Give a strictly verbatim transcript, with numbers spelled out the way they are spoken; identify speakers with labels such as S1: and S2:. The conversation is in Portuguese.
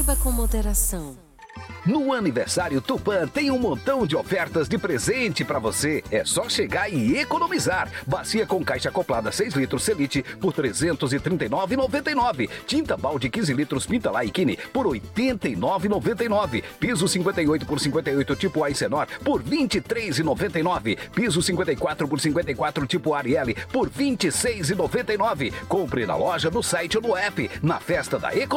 S1: Beba com moderação.
S2: No aniversário Tupã tem um montão de ofertas de presente pra você. É só chegar e economizar. Bacia com caixa acoplada seis litros Celite por trezentos e trinta e nove reais e noventa e nove centavos. Tinta balde quinze litros Pinta Laikini por oitenta e nove reais e noventa e nove centavos. Piso cinquenta e oito por cinquenta e oito tipo Aicenor por vinte e três reais e noventa e nove centavos. Piso cinquenta e quatro por cinquenta e quatro tipo Ariel por vinte e seis reais e noventa e nove centavos. Compre na loja, no site ou no app. Na festa da economia.